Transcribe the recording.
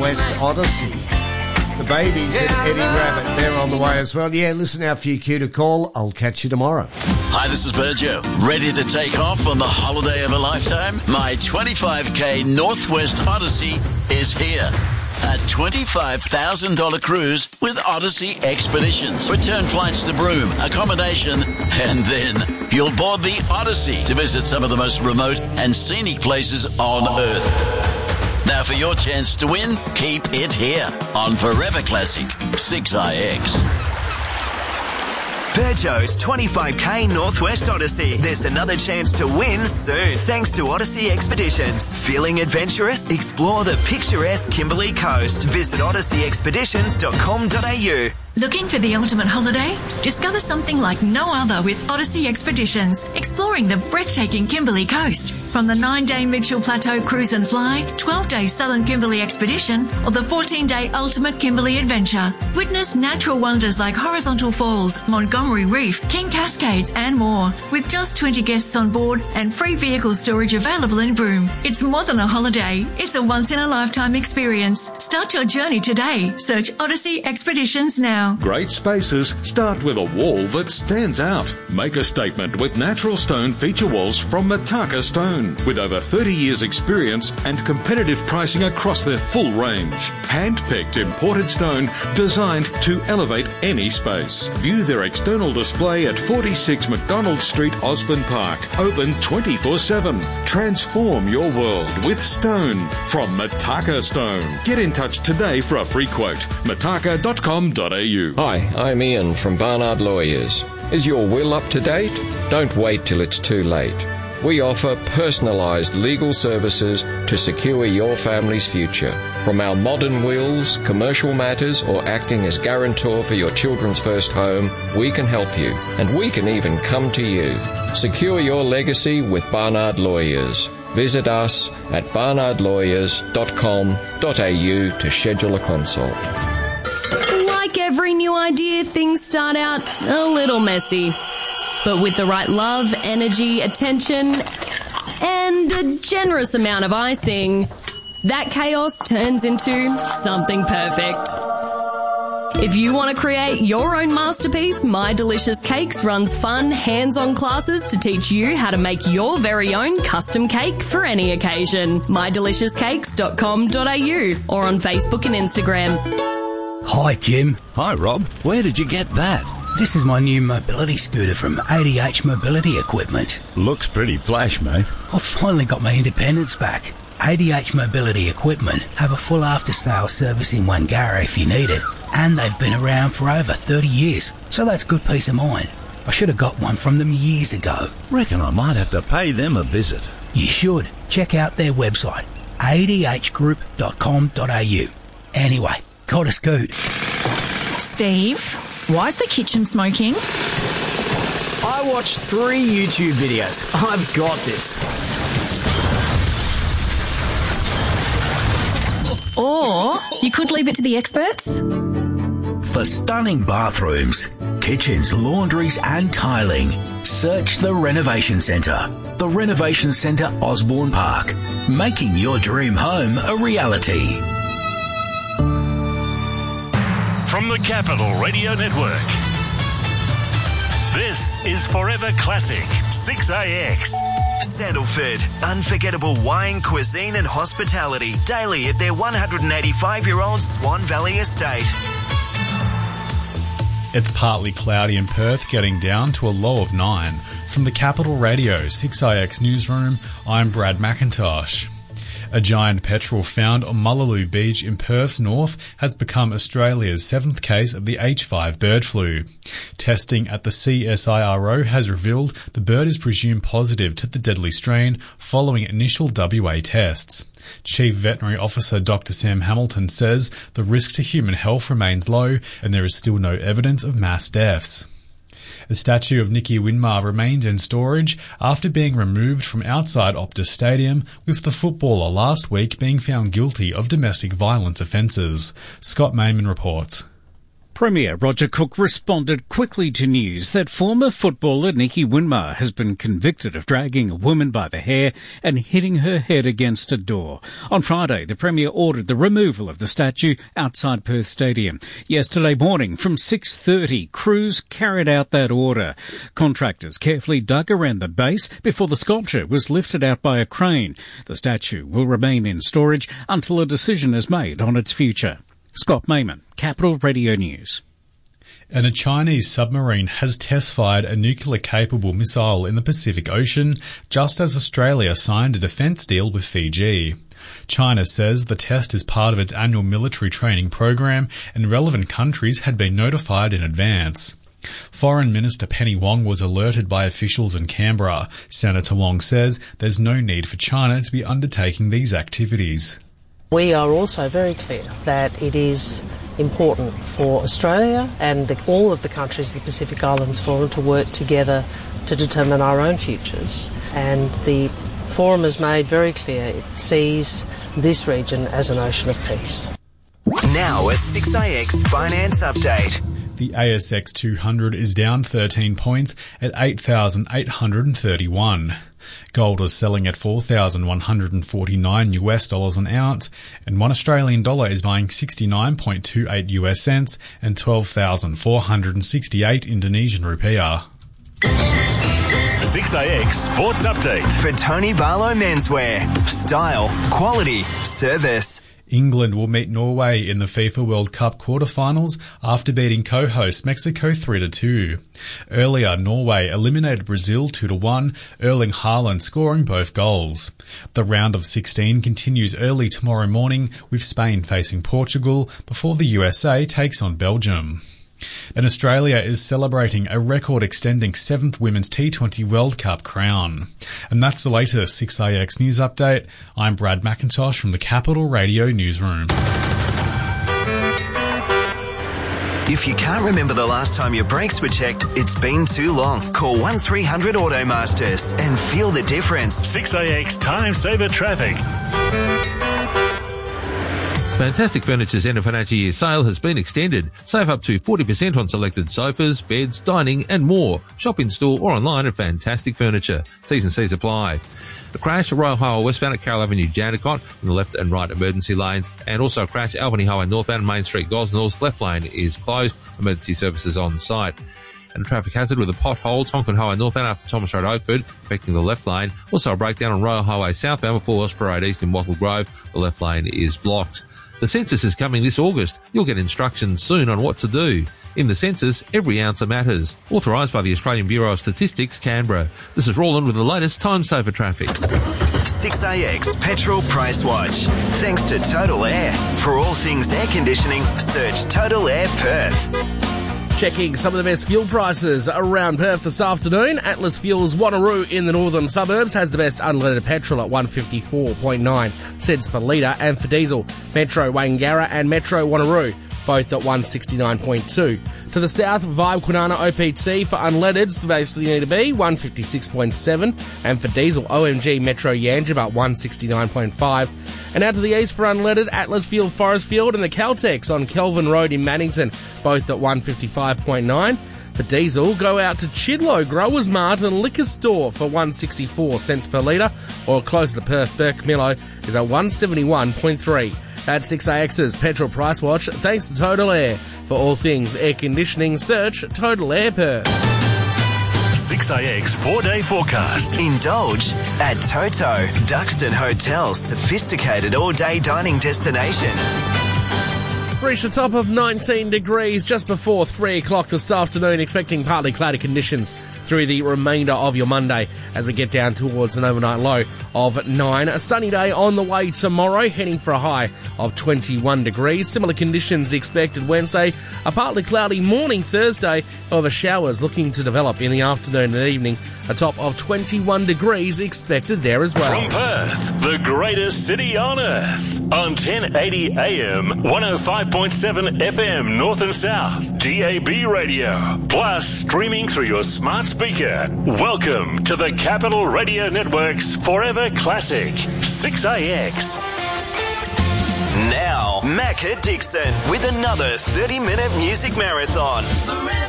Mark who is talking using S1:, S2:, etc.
S1: Northwest Odyssey. The Babies and Eddie Rabbit, they're on the way as well. Yeah, listen out for your cue to call. I'll catch you tomorrow.
S2: Hi, this is Berjo. Ready to take off on the holiday of a lifetime? My 25K Northwest Odyssey is here. A $25,000 cruise with Odyssey Expeditions. Return flights to Broome, accommodation, and then you'll board the Odyssey to visit some of the most remote and scenic places on Earth. Now for your chance to win, keep it here on Forever Classic 6IX.
S3: Peugeot's 25K Northwest Odyssey. There's another chance to win soon, thanks to Odyssey Expeditions. Feeling adventurous? Explore the picturesque Kimberley Coast. Visit odysseyexpeditions.com.au.
S4: Looking for the ultimate holiday? Discover something like no other with Odyssey Expeditions, exploring the breathtaking Kimberley Coast. From the 9-day Mitchell Plateau Cruise and Fly, 12-day Southern Kimberley Expedition, or the 14-day Ultimate Kimberley Adventure. Witness natural wonders like Horizontal Falls, Montgomery Reef, King Cascades, and more. With just 20 guests on board and free vehicle storage available in Broome. It's more than a holiday. It's a once-in-a-lifetime experience. Start your journey today. Search Odyssey Expeditions now.
S5: Great spaces start with a wall that stands out. Make a statement with natural stone feature walls from Mataka Stone. With over 30 years experience and competitive pricing across their full range. Hand-picked imported stone designed to elevate any space. View their external display at 46 McDonald Street, Osborne Park. Open 24/7. Transform your world with stone from Mataka Stone. Get in touch today for a free quote. mataka.com.au.
S6: Hi, I'm Ian from Barnard Lawyers. Is your will up to date? Don't wait till it's too late. We offer personalised legal services to secure your family's future. From our modern wills, commercial matters, or acting as guarantor for your children's first home, we can help you. And we can even come to you. Secure your legacy with Barnard Lawyers. Visit us at barnardlawyers.com.au to schedule a consult.
S7: Like every new idea, things start out a little messy. But with the right love, energy, attention, and a generous amount of icing, that chaos turns into something perfect. If you want to create your own masterpiece, My Delicious Cakes runs fun, hands-on classes to teach you how to make your very own custom cake for any occasion. mydeliciouscakes.com.au or on Facebook and Instagram.
S8: Hi, Jim.
S9: Hi, Rob. Where did you get that?
S8: This is my new mobility scooter from ADH Mobility Equipment.
S9: Looks pretty flash, mate.
S8: I've finally got my independence back. ADH Mobility Equipment have a full after-sales service in Wangara if you need it, and they've been around for over 30 years, so that's good peace of mind. I should have got one from them years ago.
S9: Reckon I might have to pay them a visit.
S8: You should. Check out their website, adhgroup.com.au. Anyway, got a scoot.
S10: Steve, why is the kitchen smoking?
S11: I watched 3 YouTube videos. I've got this.
S10: Or you could leave it to the experts.
S12: For stunning bathrooms, kitchens, laundries and tiling, search the Renovation Centre. The Renovation Centre, Osborne Park. Making your dream home a reality.
S13: From the Capital Radio Network, this is Forever Classic 6AX.
S3: Sandalford, unforgettable wine, cuisine and hospitality daily at their 185-year-old Swan Valley estate.
S14: It's partly cloudy in Perth, getting down to a low of 9. From the Capital Radio 6IX newsroom, I'm Brad McIntosh. A giant petrel found on Mullaloo Beach in Perth's north has become Australia's 7th case of the H5 bird flu. Testing at the CSIRO has revealed the bird is presumed positive to the deadly strain following initial WA tests. Chief Veterinary Officer Dr. Sam Hamilton says the risk to human health remains low and there is still no evidence of mass deaths. A statue of Nicky Winmar remains in storage after being removed from outside Optus Stadium, with the footballer last week being found guilty of domestic violence offences. Scott Mayman reports.
S15: Premier Roger Cook responded quickly to news that former footballer Nicky Winmar has been convicted of dragging a woman by the hair and hitting her head against a door. On Friday, the Premier ordered the removal of the statue outside Perth Stadium. Yesterday morning, from 6:30, crews carried out that order. Contractors carefully dug around the base before the sculpture was lifted out by a crane. The statue will remain in storage until a decision is made on its future. Scott Mayman, Capital Radio News.
S14: And a Chinese submarine has test-fired a nuclear-capable missile in the Pacific Ocean, just as Australia signed a defence deal with Fiji. China says the test is part of its annual military training program, and relevant countries had been notified in advance. Foreign Minister Penny Wong was alerted by officials in Canberra. Senator Wong says there's no need for China to be undertaking these activities.
S16: We are also very clear that it is important for Australia and all of the countries of the Pacific Islands Forum to work together to determine our own futures. And the Forum has made very clear it sees this region as an ocean of peace.
S3: Now a 6AX Finance Update.
S14: The ASX 200 is down 13 points at 8,831. Gold is selling at $4,149 an ounce, and $1 Australian dollar is buying 69.28 US cents and 12,468 Indonesian rupiah.
S13: 6AX Sports Update.
S3: For Tony Barlow Menswear. Style, quality, service.
S14: England will meet Norway in the FIFA World Cup quarterfinals after beating co-host Mexico 3-2. Earlier, Norway eliminated Brazil 2-1, Erling Haaland scoring both goals. The round of 16 continues early tomorrow morning, with Spain facing Portugal before the USA takes on Belgium. And Australia is celebrating a record-extending 7th Women's T20 World Cup crown. And that's the latest 6AX News Update. I'm Brad McIntosh from the Capital Radio Newsroom.
S3: If you can't remember the last time your brakes were checked, it's been too long. Call 1300 Automasters and feel the difference.
S13: 6AX Time Saver Traffic.
S17: Fantastic Furniture's end of financial year sale has been extended. Save up to 40% on selected sofas, beds, dining and more. Shop in store or online at Fantastic Furniture. T's and C's apply. A crash at Royal Highway westbound at Carroll Avenue, Jandakot in the left and right emergency lanes, and also a crash Albany Highway northbound Main Street, Gosnells. Left lane is closed. Emergency services on site. And a traffic hazard with a pothole, Tonkin Highway northbound after Thomas Road, Oakford, affecting the left lane. Also a breakdown on Royal Highway southbound before Osprey Road east in Wattle Grove. The left lane is blocked. The census is coming this August. You'll get instructions soon on what to do. In the census, every ounce matters. Authorised by the Australian Bureau of Statistics, Canberra. This is Roland with the latest Time Saver Traffic.
S3: 6AX Petrol Price Watch. Thanks to Total Air. For all things air conditioning, search Total Air Perth.
S18: Checking some of the best fuel prices around Perth this afternoon. Atlas Fuels Wanneroo in the northern suburbs has the best unleaded petrol at 154.9 cents per litre, and for diesel, Metro Wangara and Metro Wanneroo both at 169.2. To the south, Vibe Kwinana OPT for unleaded, basically need to be 156.7, and for diesel, OMG Metro Yanjiba 169.5. And out to the east for unleaded, Atlas Fuel Forestfield and the Caltex on Kelvin Road in Mannington, both at 155.9. For diesel, go out to Chidlow Growers Mart and Liquor Store for 164 cents per litre, or closer to Perth, Burkemillo is at 171.3. That's 6AX's Petrol Price Watch, thanks to Total Air. For all things air conditioning, search Total Air Perth.
S13: 6AX 4-day forecast.
S3: Indulge at Toto, Duxton Hotel's sophisticated all-day dining destination.
S18: Reached the top of 19 degrees just before 3 o'clock this afternoon, expecting partly cloudy conditions through the remainder of your Monday as we get down towards an overnight low of 9. A sunny day on the way tomorrow, heading for a high of 21 degrees. Similar conditions expected Wednesday. A partly cloudy morning Thursday, however showers looking to develop in the afternoon and evening. A top of 21 degrees expected there as well.
S13: From Perth, the greatest city on earth, on 1080 AM, 105.7 FM North and South, DAB radio, plus streaming through your smart speaker. Welcome to the Capital Radio Network's Forever Classic, 6AX.
S3: Now, Becca Dixon with another 30-minute music marathon.